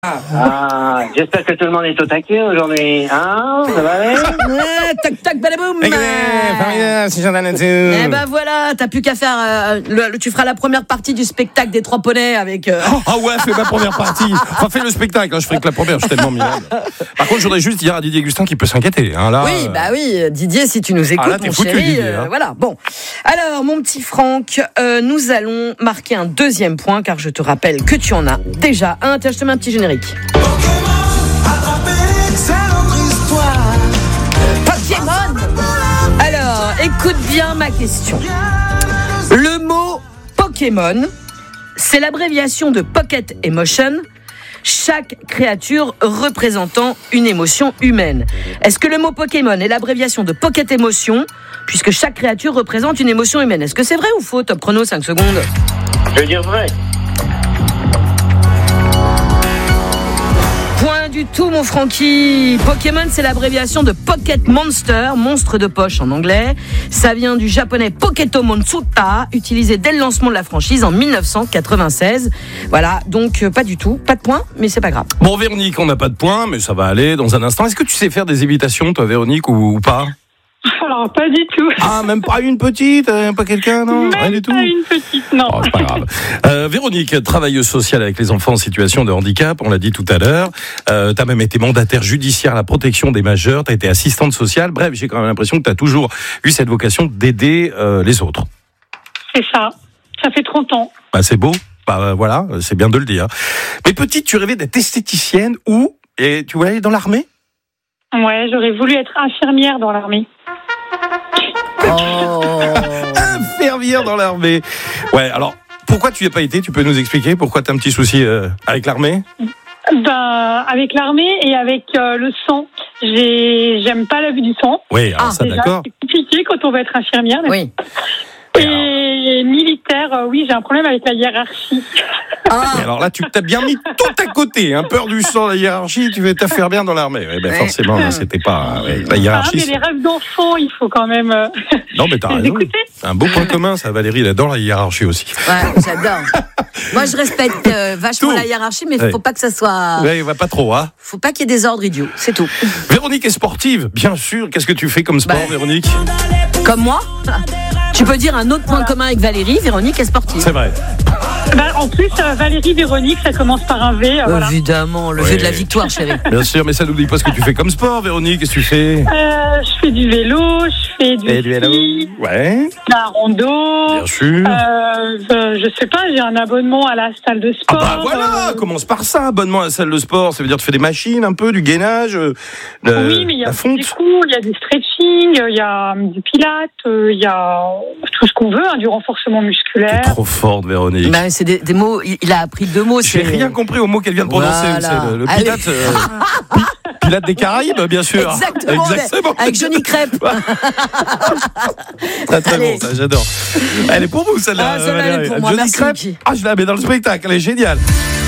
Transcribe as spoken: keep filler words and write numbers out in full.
Ah, j'espère que tout le monde est au taquet aujourd'hui. Hein, ça va aller? Ouais, tac tac badaboum. Eh ben voilà, t'as plus qu'à faire. Euh, le, le- tu feras la première partie du spectacle des trois poneys avec. Euh... Ah ouais, fais ma première partie. Enfin, fais le spectacle, hein, je ferai que la première, je suis tellement minable. Par contre, je voudrais juste dire à Didier Gustin qu'il peut s'inquiéter. Hein, là, Oui, bah oui, Didier, si tu nous écoutes, Ah, là, t'es mon foutu, chéri, Didier, euh, hein. voilà. Bon, alors mon petit Franck, euh, nous allons marquer un deuxième point, car je te rappelle que tu en as déjà un. Tiens, je te mets un petit générique. Pokémon. Alors, écoute bien ma question. Le mot Pokémon, c'est l'abréviation de Pocket Emotion. Chaque créature représentant une émotion humaine. Est-ce que le mot Pokémon est l'abréviation de Pocket Emotion, puisque chaque créature représente une émotion humaine? Est-ce que c'est vrai ou faux? Top chrono, cinq secondes. Je veux dire vrai. Point du tout, mon Francky. Pokémon, c'est l'abréviation de Pocket Monster, monstre de poche en anglais. Ça vient du japonais Poketo Monsuta, utilisé dès le lancement de la franchise en dix-neuf cent quatre-vingt-seize. Voilà, donc euh, pas du tout, pas de point, mais c'est pas grave. Bon, Véronique, on n'a pas de points, mais ça va aller dans un instant. Est-ce que tu sais faire des imitations, toi, Véronique, ou, ou pas? Alors, pas du tout. Ah, même pas une petite, euh, pas quelqu'un, non? Même Rien du tout. pas une petite, non. Oh, c'est pas grave. Euh, Véronique, travailleuse sociale avec les enfants en situation de handicap, on l'a dit tout à l'heure. Euh, tu as même été mandataire judiciaire à la protection des majeurs, tu as été assistante sociale. Bref, j'ai quand même l'impression que tu as toujours eu cette vocation d'aider euh, les autres. C'est ça. Ça fait trente ans. Bah, c'est beau, bah, euh, voilà, c'est bien de le dire. Mais petite, tu rêvais d'être esthéticienne ou et tu voulais aller dans l'armée? Ouais, j'aurais voulu être infirmière dans l'armée. Oh. Infirmière dans l'armée. Ouais, alors, pourquoi tu n'y as pas été? Tu peux nous expliquer pourquoi tu as un petit souci euh, avec l'armée? Ben, avec l'armée et avec euh, le sang. J'ai, j'aime pas la vue du sang. Oui, alors Ah, ça, Déjà, d'accord. c'est compliqué quand on veut être infirmière. Oui. Et militaire, euh, oui, j'ai un problème avec la hiérarchie. Ah. Et alors là, tu t'as bien mis tout à côté, hein, peur du sang, la hiérarchie, tu veux t'affaire bien dans l'armée. Ouais, ben Ouais. forcément, là, c'était pas ouais, la Ah, hiérarchie. mais c'est- les rêves d'enfant, il faut quand même euh, Non, mais t'as les raison. écouter. C'est un beau point commun, ça, Valérie, elle adore la hiérarchie aussi. Ouais, j'adore. Moi, je respecte euh, vachement Tout. la hiérarchie, mais Ouais. faut pas que ça soit. Ouais, il va pas trop, hein. Faut pas qu'il y ait des ordres idiots, c'est tout. Véronique est sportive, bien sûr. Qu'est-ce que tu fais comme sport, Bah. Véronique? Comme moi. Tu peux dire un autre point commun avec Valérie, Véronique est sportive. C'est vrai. Ben, en plus, euh, Valérie Véronique, ça commence par un V. euh, voilà. Évidemment, le Ouais. jeu de la victoire, chérie. Bien sûr, mais ça n'oublie pas ce que tu fais comme sport, Véronique. Qu'est-ce que tu fais? Euh, je fais du vélo, je fais du Et du vélo. ski, Ouais, de la rando. bien sûr. Euh, je, je sais pas, j'ai un abonnement à la salle de Ah sport. bah voilà, euh, commence par ça, abonnement à la salle de sport, ça veut dire tu fais des machines un peu, du gainage, euh, le- oui, mais il y a la des fonte. cours, il y a du stretching, il y a euh, du pilates, euh, il y a tout ce qu'on veut, hein, du renforcement T'es musculaire. trop forte, Véronique. Bah, c'est des, des mots, il il a appris deux mots. J'ai c'est- rien compris au mot qu'elle vient de prononcer. Voilà. C'est le, le Allez. pilate, euh, pi- pilate des Caraïbes, bien sûr. Exactement, Exactement. avec Johnny Crêpe. Très, très Allez. bon, ça, j'adore. Elle est pour vous, celle-là. Ah, celle-là, elle est Valérie. pour moi, Johnny merci, Crêpe. Guy. Ah, je la mets dans le spectacle, elle est géniale.